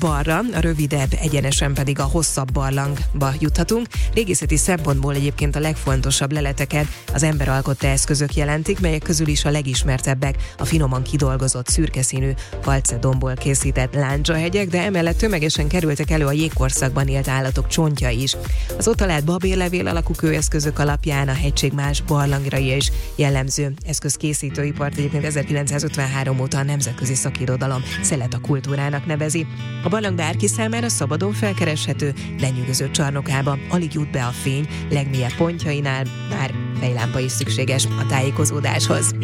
balra, a rövidebb, egyenesen pedig a hosszabb barlangba juthatunk. Régészeti szempontból egyébként a legfontosabb leleteket az ember alkotta eszközök jelentik, melyek közül is a legismertebbek a finoman kidolgozott szürke színű kalcedomból készített lándzsahegyek, de emellett tömegesen kerültek elő a jégkorszakban élt állatok csontja is. Az ott talált babérlevél alakú kőeszközök alapján a hegység más barlangraia is jellemző eszközkészítőipart egyébként 1953 óta a nemzetközi szakirodalom szeleta kultúrának nevezi. A barlang bárki számára szabadon felkereshető, lenyűgöző csarnokába alig jut be a fény, legmélyebb pontjainál már fejlámpa is szükséges a tájékozódáshoz.